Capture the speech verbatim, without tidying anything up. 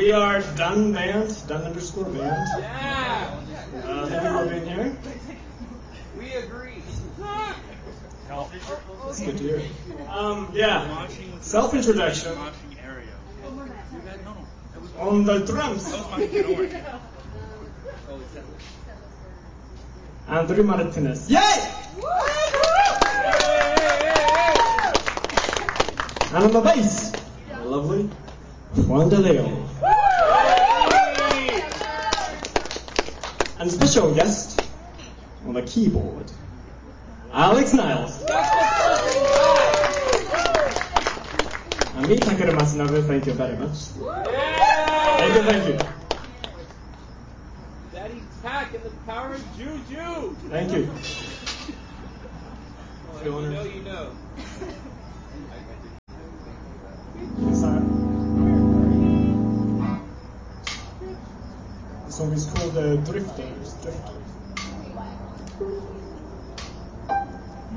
We are Dun Band, Dun underscore band. Yeah! Uh, thank you for being here. We agree. That's good to hear. Um, yeah, self-introduction. On the drums. Andrew Martinez. Yay! And on the bass, the lovely Juan De Leon. And special guest on the keyboard, Alex Niles. And me, Takeru Matsunobu, thank you very much. Thank you, thank you. Daddy Tack and the power of Juju. Thank you. Oh, you know, you know. This song is called uh, Drifters. Drifters.